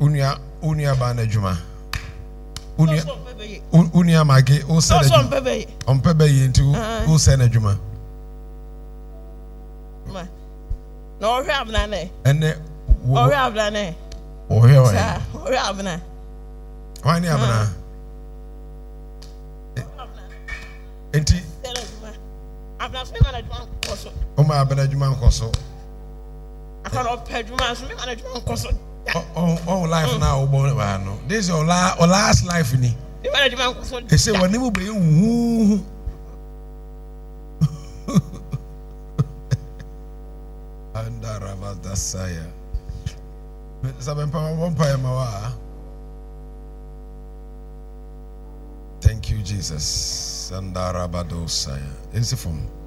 Unia bana juma. Unia mage o sene juma. On pebe into o sene juma. No have none. And or have none. Or have none. Why ni abana? Enti I'm not saying I don't console. O ma abana juma nkoso. I cannot pay juma so me management console. Oh, life now, no. This is your last life, ni. They say when you be Andaravadasaya. Thank you, Jesus. Andarabadosaya. Is it from?